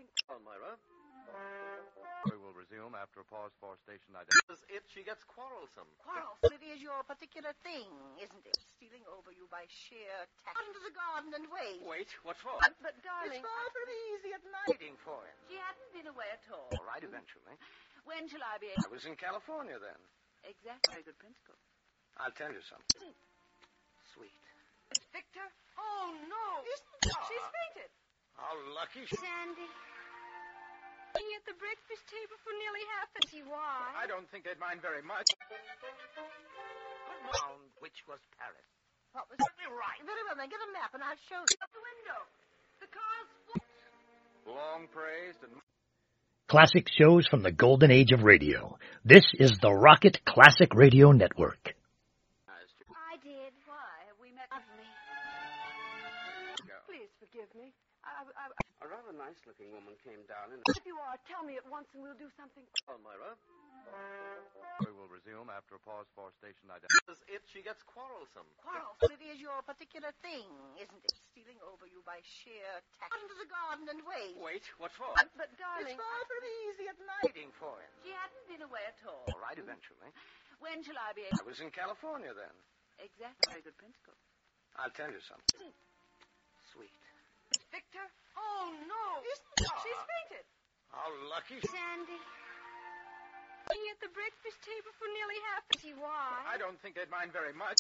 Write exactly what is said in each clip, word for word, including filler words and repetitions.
something. Elmira. We will resume after a pause for station identity. It, she gets quarrelsome. Quarrelsome? It is your particular thing, isn't it? Stealing over you by sheer tact. Out into the garden and wait. Wait, what for? But, but darling... It's far from easy at night. Waiting for him. She hadn't been away at all. All right, eventually. When shall I be able... I was in California then. Exactly. Very good principle. I'll tell you something. Sweet. Victor? Oh, no. Isn't oh. She's fainted. How lucky she... Sandy. Being at the breakfast table for nearly half an hour. Why? I don't think they'd mind very much. Round, which was Paris. What was... Certainly right. Very well, then get a map and I'll show you. Out the window. The car's full. Long praised and... Classic shows from the golden age of radio. This is the Rocket Classic Radio Network. I did. Why? Have we met? Me. Please forgive me. I, I, I... A rather nice-looking woman came down and... If you are, tell me at once and we'll do something. Elmira. We will resume after a pause for station identity. It, she gets quarrelsome. Quarrelsome? It is your particular thing, isn't it? Stealing over you by sheer tact. Out into the garden and wait. Wait, what for? But, but darling... It's far from easy at night. Waiting for him. She hadn't been away at all. All right, eventually. When shall I be able... I was in California then. Exactly. Very good principle. I'll tell you something. Sweet. Victor? Oh, no. Isn't oh. She's fainted. How lucky she... Sandy. Being at the breakfast table for nearly half an hour. Why? I don't think they'd mind very much.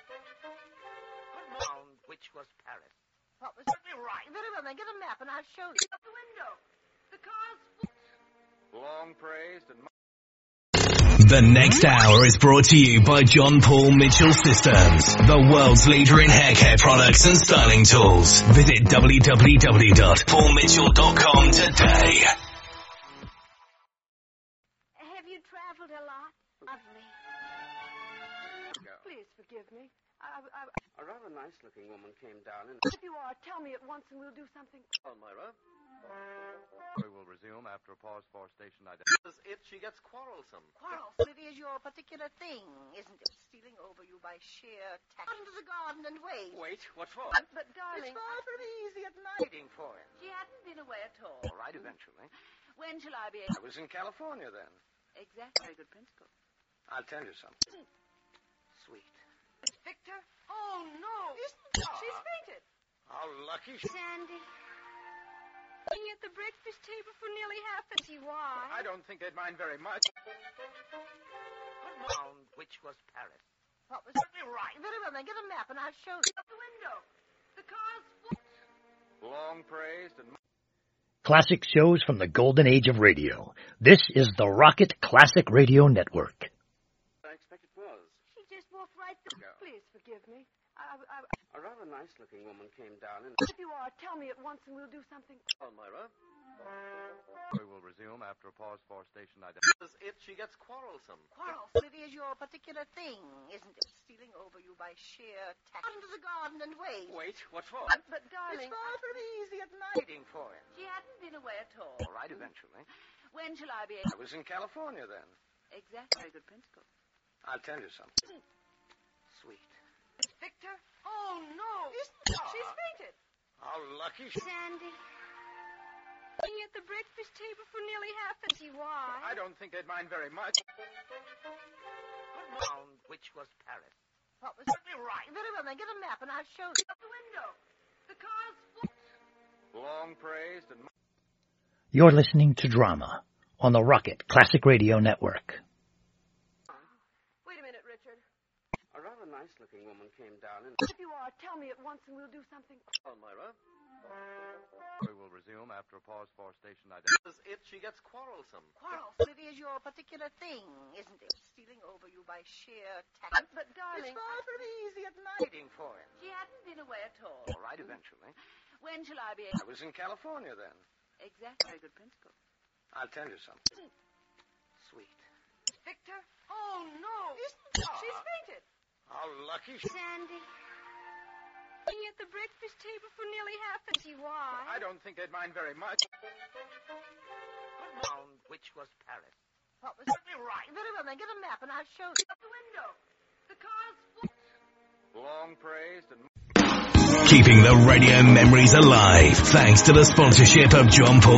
Round, which was Paris. What was... Certainly right. Very well, then get a map and I'll show you. Out the window. The car's full. Long praised and... The next hour is brought to you by John Paul Mitchell Systems, the world's leader in hair care products and styling tools. Visit w w w dot paul mitchell dot com today. Have you traveled a lot? Lovely. Go. Please forgive me. I, I, I... A rather nice-looking woman came down and... If you are, tell me at once and we'll do something. Elmira. We will resume after a pause for station identity. It, she gets quarrelsome. Quarrelsome? It is your particular thing, isn't it? Stealing over you by sheer tact. Out into the garden and wait. Wait, what for? But, but darling... It's far from easy at night. Waiting for him. She hadn't been away at all. All right, eventually. When shall I be able... I was in California then. Exactly. Very good principle. I'll tell you something. Sweet. Victor? Oh, no. Isn't oh. She's fainted. How lucky she... Sandy. Being at the breakfast table for nearly half an hour. Why? I don't think they'd mind very much. Round, which was Paris. What was... Certainly right. Very well, then get a map and I'll show you. Out the window. The car's full. Long praised and... Classic shows from the golden age of radio. This is the Rocket Classic Radio Network. I expect it was. She just walked right through. Go. Please forgive me. I, I, I... A rather nice-looking woman came down and... If you are, tell me at once and we'll do something. Elmira. We will resume after a pause for station identity. It, she gets quarrelsome. Quarrelsome? It is your particular thing, isn't it? Stealing over you by sheer tact. Out into the garden and wait. Wait, what for? But, but darling... It's far from easy at night. Waiting for him. She hadn't been away at all. All right, eventually. When shall I be able... I was in California then. Exactly. Very good principle. I'll tell you something. Sweet. Victor? Oh, no. Isn't oh. She's fainted. How lucky she... Sandy. Being at the breakfast table for nearly half an hour. Why? I don't think they'd mind very much. Round, which was Paris. What was... Certainly right. Very well, then get a map and I'll show you. Out the window. The car's full. Long praised and... You're listening to Drama on the Rocket Classic Radio Network. Wait a minute, Richard. A rather nice-looking woman came down and... If you are, tell me at once and we'll do something. Elmira. We will resume after a pause for station identity. It, she gets quarrelsome. Quarrelsome? It is your particular thing, isn't it? Stealing over you by sheer tact. But, but darling... It's far from easy at night. Waiting for him. She hadn't been away at all. All right, eventually. When shall I be able... I was in California then. Exactly. Very good principle. I'll tell you something. Sweet. Victor? Oh, no. Isn't oh. She's fainted. How lucky she... Sandy. Being at the breakfast table for nearly half an hour. Why? I don't think they'd mind very much. Round, which was Paris. What was... Certainly right. Very well, then get a map and I'll show you. Out the window. The car's full. Long praised and... Keeping the radio memories alive thanks to the sponsorship of John Paul